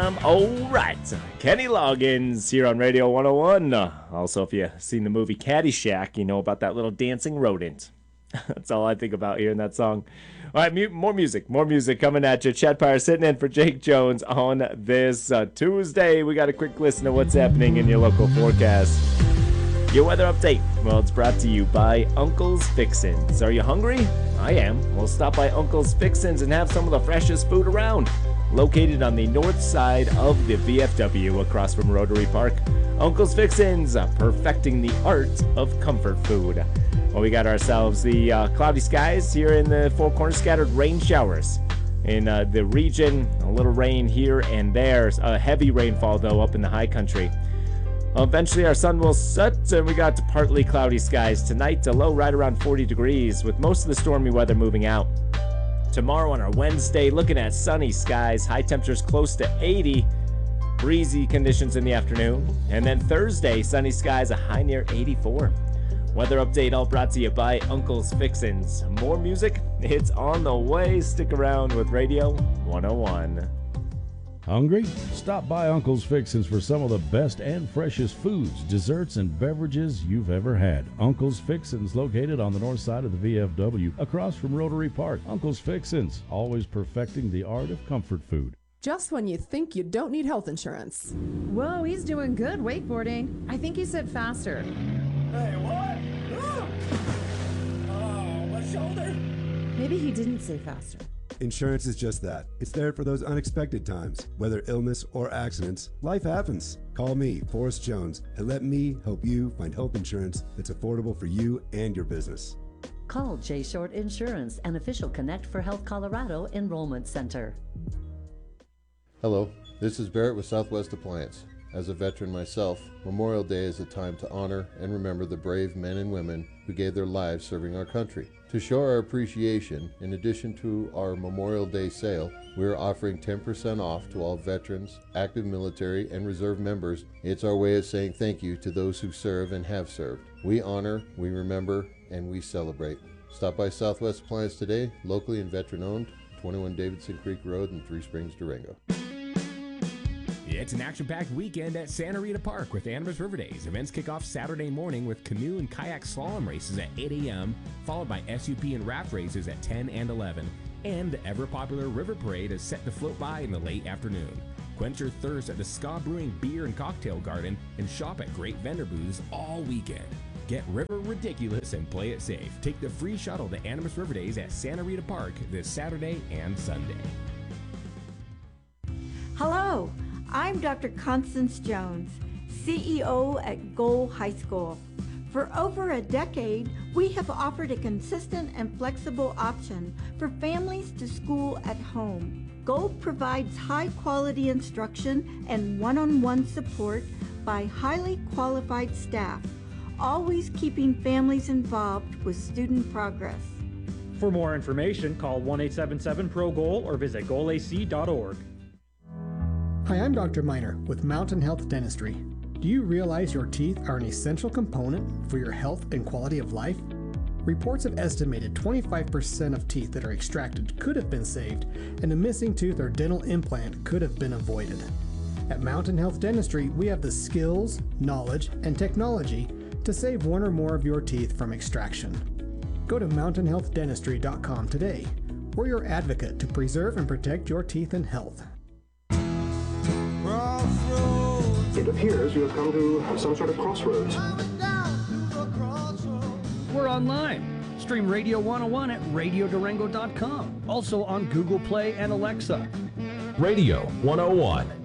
All right. Kenny Loggins here on Radio 101. Also, if you've seen the movie Caddyshack, you know about that little dancing rodent. That's all I think about hearing that song. All right, more music coming at you. Chad Pyre sitting in for Jake Jones on this Tuesday. We got a quick listen to what's happening in your local forecast. Your weather update, well, it's brought to you by Uncle's Fixins. Are you hungry? I am. We'll stop by Uncle's Fixins and have some of the freshest food around. Located on the north side of the VFW across from Rotary Park. Uncle's Fixins, perfecting the art of comfort food. Well, we got ourselves the cloudy skies here in the Four Corners, scattered rain showers. In the region, a little rain here and there. A heavy rainfall, though, up in the high country. Eventually, our sun will set, and we got partly cloudy skies tonight. A low right around 40 degrees, with most of the stormy weather moving out. Tomorrow on our Wednesday, looking at sunny skies, high temperatures close to 80, breezy conditions in the afternoon. And then Thursday, sunny skies, a high near 84. Weather update all brought to you by Uncle's Fixins. More music, it's on the way. Stick around with Radio 101. Hungry? Stop by Uncle's Fixins for some of the best and freshest foods, desserts, and beverages you've ever had. Uncle's Fixins, located on the north side of the VFW, across from Rotary Park. Uncle's Fixins, always perfecting the art of comfort food. Just when you think you don't need health insurance. Whoa, he's doing good wakeboarding. I think he said faster. Hey, what? Oh, my shoulder. Maybe he didn't say faster. Insurance is just that. It's there for those unexpected times. Whether illness or accidents, life happens. Call me, Forrest Jones, and let me help you find health insurance that's affordable for you and your business. Call J Short Insurance, an official Connect for Health Colorado enrollment center. Hello, this is Barrett with Southwest Appliance. As a veteran myself, Memorial Day is a time to honor and remember the brave men and women who gave their lives serving our country. To show our appreciation, in addition to our Memorial Day sale, we are offering 10% off to all veterans, active military, and reserve members. It's our way of saying thank you to those who serve and have served. We honor, we remember, and we celebrate. Stop by Southwest Appliance today, locally and veteran-owned, 21 Davidson Creek Road in Three Springs, Durango. It's an action-packed weekend at Santa Rita Park with Animas River Days. Events kick off Saturday morning with canoe and kayak slalom races at 8 a.m., followed by SUP and raft races at 10 and 11. And the ever-popular River Parade is set to float by in the late afternoon. Quench your thirst at the Ska Brewing Beer and Cocktail Garden and shop at great vendor booths all weekend. Get river ridiculous and play it safe. Take the free shuttle to Animas River Days at Santa Rita Park this Saturday and Sunday. Hello. I'm Dr. Constance Jones, CEO at Goal High School. For over a decade, we have offered a consistent and flexible option for families to school at home. Goal provides high-quality instruction and one-on-one support by highly qualified staff, always keeping families involved with student progress. For more information, call 1-877-PRO-GOAL or visit goalac.org. Hi, I'm Dr. Miner with Mountain Health Dentistry. Do you realize your teeth are an essential component for your health and quality of life? Reports have estimated 25% of teeth that are extracted could have been saved, and a missing tooth or dental implant could have been avoided. At Mountain Health Dentistry, we have the skills, knowledge, and technology to save one or more of your teeth from extraction. Go to mountainhealthdentistry.com today. We're your advocate to preserve and protect your teeth and health. It appears you have come to some sort of crossroads. We're online. Stream Radio 101 at radiodurango.com. Also on Google Play and Alexa. Radio 101.